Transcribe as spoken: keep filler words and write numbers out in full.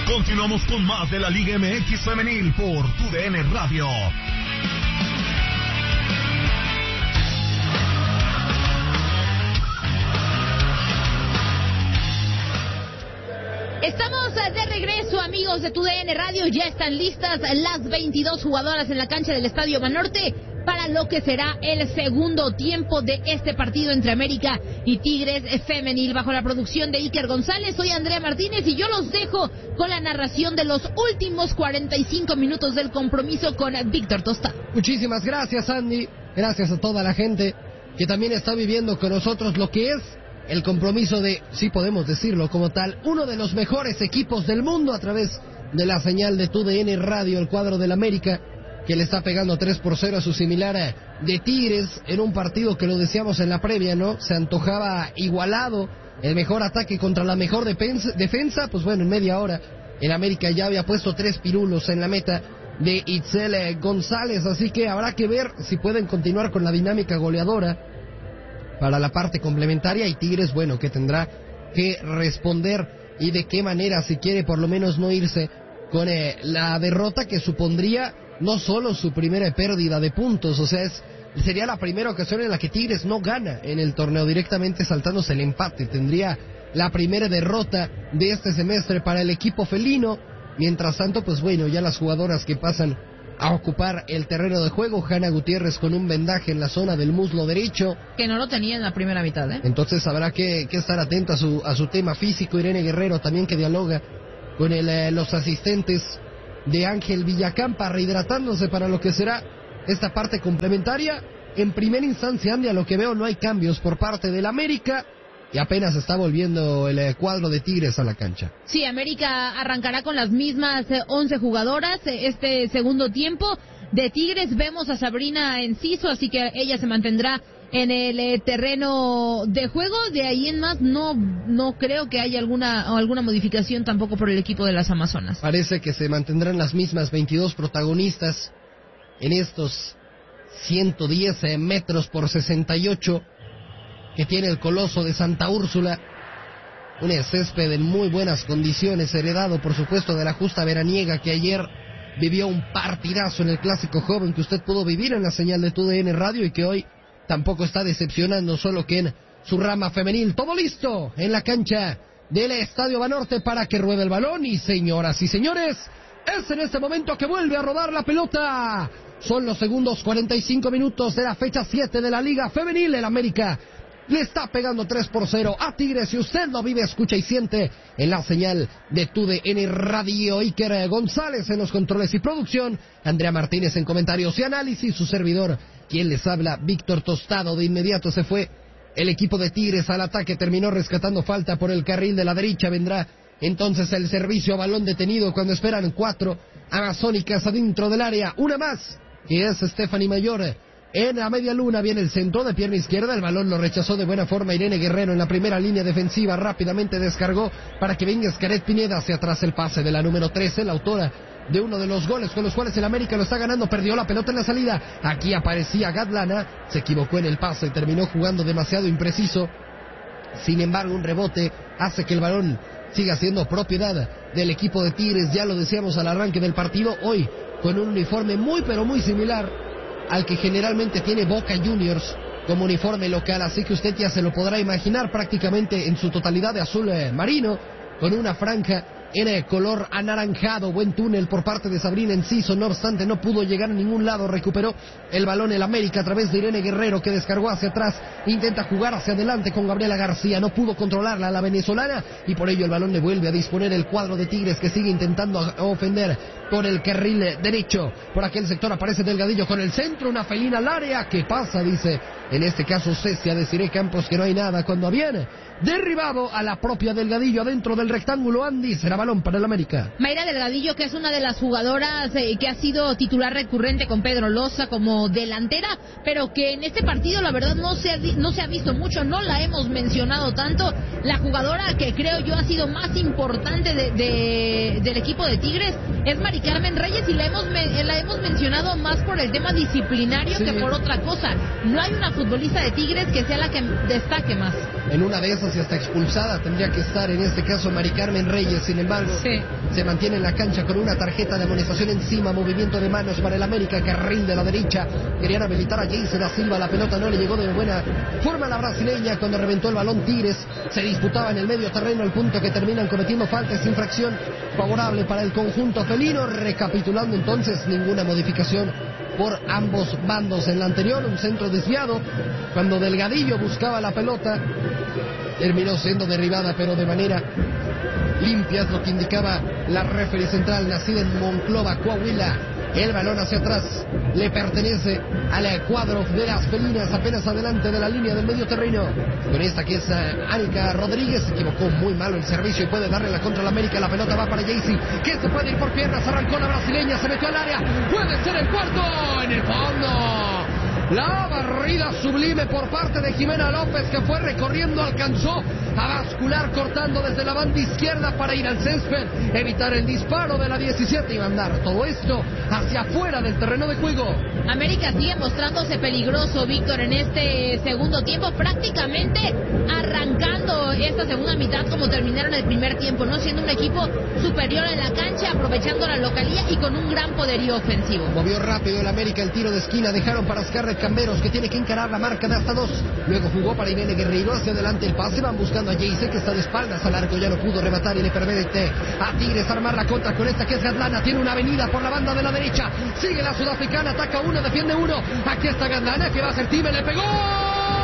Continuamos con más de la Liga M X Femenil por Tu D N Radio. Estamos de regreso, amigos de Tu D N Radio. Ya están listas las veintidós jugadoras en la cancha del Estadio Banorte para lo que será el segundo tiempo de este partido entre América y Tigres Femenil, bajo la producción de Iker González. Soy Andrea Martínez y yo los dejo con la narración de los últimos cuarenta y cinco minutos del compromiso con Víctor Tostado. Muchísimas gracias, Andy. Gracias a toda la gente que también está viviendo con nosotros lo que es el compromiso de, sí podemos decirlo como tal, uno de los mejores equipos del mundo a través de la señal de Tu D N Radio, el cuadro del América, que le está pegando tres por cero a su similar de Tigres en un partido que lo decíamos en la previa, ¿no? Se antojaba igualado, el mejor ataque contra la mejor defensa, defensa, pues bueno, en media hora el América ya había puesto tres pirulos en la meta de Itzel González, así que habrá que ver si pueden continuar con la dinámica goleadora para la parte complementaria, y Tigres, bueno, que tendrá que responder y de qué manera, si quiere por lo menos no irse con eh, la derrota que supondría no solo su primera pérdida de puntos, o sea, es, sería la primera ocasión en la que Tigres no gana en el torneo, directamente saltándose el empate. Tendría la primera derrota de este semestre para el equipo felino. Mientras tanto, pues bueno, ya las jugadoras que pasan a ocupar el terreno de juego, Hanna Gutiérrez con un vendaje en la zona del muslo derecho, que no lo tenía en la primera mitad, ¿eh? Entonces habrá que, que estar atento a su, a su tema físico. Irene Guerrero también, que dialoga con el, eh, los asistentes de Ángel Villacampa, rehidratándose para lo que será esta parte complementaria. En primera instancia, Andy, a lo que veo no hay cambios por parte del América y apenas está volviendo el eh, cuadro de Tigres a la cancha. Sí, América arrancará con las mismas eh, once jugadoras eh, este segundo tiempo. De Tigres vemos a Sabrina Enciso, así que ella se mantendrá en el eh, terreno de juego. De ahí en más no no creo que haya alguna alguna modificación tampoco por el equipo de las Amazonas. Parece que se mantendrán las mismas veintidós protagonistas en estos ciento diez eh, metros por sesenta y ocho que tiene el Coloso de Santa Úrsula. Un césped en muy buenas condiciones, heredado por supuesto de la justa veraniega que ayer vivió un partidazo en el Clásico Joven que usted pudo vivir en la señal de Tu D N Radio, y que hoy tampoco está decepcionando, solo que en su rama femenil. Todo listo en la cancha del Estadio Banorte para que ruede el balón, y señoras y señores, es en este momento que vuelve a rodar la pelota. Son los segundos cuarenta y cinco minutos de la fecha siete de la Liga Femenil. El América le está pegando tres por cero a Tigres, y usted lo vive, escucha y siente en la señal de Tu D N Radio. Iker González en los controles y producción, Andrea Martínez en comentarios y análisis, su servidor, quien les habla, Víctor Tostado. De inmediato se fue el equipo de Tigres al ataque, terminó rescatando falta por el carril de la derecha. Vendrá entonces el servicio a balón detenido cuando esperan cuatro amazónicas adentro del área. Una más, que es Stephanie Mayor. En la media luna viene el centro de pierna izquierda, el balón lo rechazó de buena forma Irene Guerrero en la primera línea defensiva, rápidamente descargó para que venga Escaret Pineda hacia atrás. El pase de la número trece, la autora de uno de los goles con los cuales el América lo está ganando, perdió la pelota en la salida. Aquí aparecía Gatlana, se equivocó en el pase y terminó jugando demasiado impreciso. Sin embargo, un rebote hace que el balón siga siendo propiedad del equipo de Tigres. Ya lo decíamos al arranque del partido, hoy con un uniforme muy pero muy similar al que generalmente tiene Boca Juniors como uniforme local, así que usted ya se lo podrá imaginar, prácticamente en su totalidad de azul eh, marino, con una franja en eh, color anaranjado. Buen túnel por parte de Sabrina Enciso, no obstante no pudo llegar a ningún lado. Recuperó el balón el América a través de Irene Guerrero, que descargó hacia atrás, intenta jugar hacia adelante con Gabriela García, no pudo controlarla a la venezolana, y por ello el balón le vuelve a disponer el cuadro de Tigres, que sigue intentando ofender por el carril derecho. Por aquel sector aparece Delgadillo con el centro, una felina al área. ¿Qué pasa? Dice en este caso Cecia, deciré Campos que no hay nada, cuando viene derribado a la propia Delgadillo dentro del rectángulo. Andy, será balón para el América. Mayra Delgadillo, que es una de las jugadoras eh, que ha sido titular recurrente con Pedro Loza como delantera, pero que en este partido la verdad no se ha, no se ha visto mucho, no la hemos mencionado tanto. La jugadora que creo yo ha sido más importante de, de, del equipo de Tigres es Mari Carmen Reyes, y la hemos, la hemos mencionado más por el tema disciplinario sí. que por otra cosa. No hay una futbolista de Tigres que sea la que destaque más. En una de esas y hasta expulsada tendría que estar en este caso Mari Carmen Reyes. Sin embargo, sí. se mantiene en la cancha con una tarjeta de amonestación encima, movimiento de manos para el América que rinde a la derecha. Querían habilitar a Jayce da Silva, la pelota no le llegó de buena forma a la brasileña cuando reventó el balón. Tigres se disputaba en el medio terreno, al punto que terminan cometiendo faltas, infracción favorable para el conjunto felino. Recapitulando entonces, ninguna modificación por ambos bandos. En la anterior, un centro desviado cuando Delgadillo buscaba la pelota, terminó siendo derribada pero de manera limpia, es lo que indicaba la referee central, nacida en Monclova, Coahuila. El balón hacia atrás le pertenece al cuadro de las felinas, apenas adelante de la línea del medio terreno. Con esta que es uh, Anika Rodríguez, se equivocó muy malo el servicio y puede darle la contra al América. La pelota va para Jayce, que se puede ir por piernas, arrancó la brasileña, se metió al área, puede ser el cuarto, en el fondo. La barrida sublime por parte de Jimena López, que fue recorriendo, alcanzó a bascular cortando desde la banda izquierda para ir al césped, evitar el disparo de la diecisiete y mandar todo esto hacia afuera del terreno de juego. América sigue mostrándose peligroso, Víctor, en este segundo tiempo, prácticamente arrancando esta segunda mitad como terminaron el primer tiempo, no siendo un equipo superior en la cancha, aprovechando la localía y con un gran poderío ofensivo. Movió rápido el América el tiro de esquina, dejaron para Scarlett Camberos, que tiene que encarar la marca de hasta dos. Luego jugó para Irene Guerreiro, hacia adelante el pase, van buscando a Jayce, que está de espaldas al arco, ya no pudo rematar y le permite a Tigres armar la contra con esta que es Gatlana, tiene una avenida por la banda de la derecha, sigue la sudafricana, ataca uno, defiende uno, aquí está Gatlana, que va a ser time, le pegó.